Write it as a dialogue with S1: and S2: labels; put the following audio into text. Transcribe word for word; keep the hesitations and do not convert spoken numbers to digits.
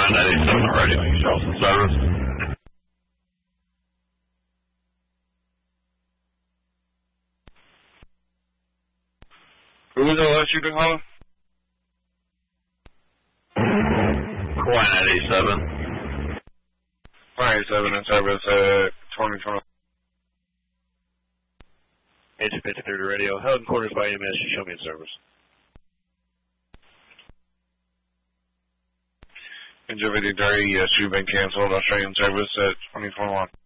S1: nine eighty-seven radio, Charleston service.
S2: Who was the last you calling?
S1: Coin eighty-seven.
S2: Coin eighty-seven in service at twenty twenty.
S3: Engine fifty-three radio, held in quarters by E M S, you show me in service.
S2: Engine fifty-three, yes, you've been canceled. I'll show you in service at twenty twenty-one.